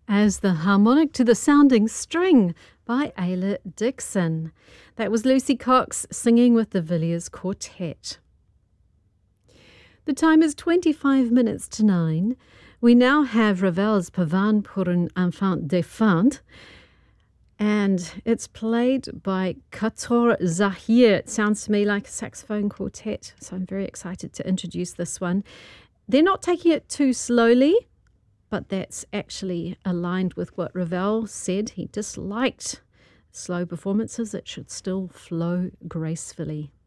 as the harmonic to the sounding string by Ayla Dixon. That was Lucy Cox singing with the Villiers Quartet. The time is 25 minutes to 9. We now have Ravel's Pavane pour un enfant défunt, and it's played by Kator Zahir. It sounds to me like a saxophone quartet, so I'm very excited to introduce this one. They're not taking it too slowly, but that's actually aligned with what Ravel said. He disliked slow performances. It should still flow gracefully.